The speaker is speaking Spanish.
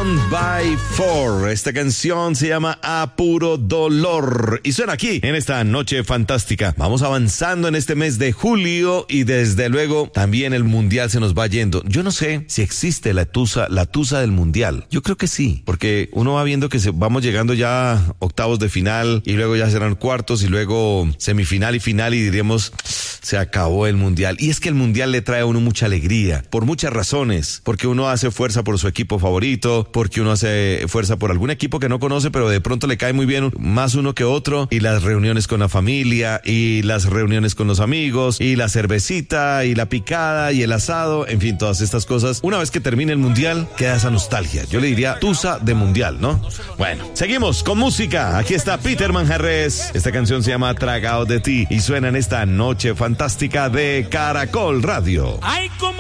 One by Four. Esta canción se llama A Puro Dolor y suena aquí en esta noche fantástica. Vamos avanzando en este mes de julio y desde luego también el mundial se nos va yendo. Yo no sé si existe la tusa del mundial. Yo creo que sí, porque uno va viendo que vamos llegando ya a octavos de final y luego ya serán cuartos y luego semifinal y final y diríamos se acabó el mundial. Y es que el mundial le trae a uno mucha alegría por muchas razones, porque uno hace fuerza por su equipo favorito, porque uno hace fuerza por algún equipo que no conoce pero de pronto le cae muy bien más uno que otro, y las reuniones con la familia y las reuniones con los amigos y la cervecita y la picada y el asado, en fin, todas estas cosas. Una vez que termine el mundial queda esa nostalgia, yo le diría tusa de mundial, ¿no? Bueno, seguimos con música. Aquí está Peter Manjarrés, esta canción se llama Tragado de ti y suena en esta noche fantástica de Caracol Radio. Ay, como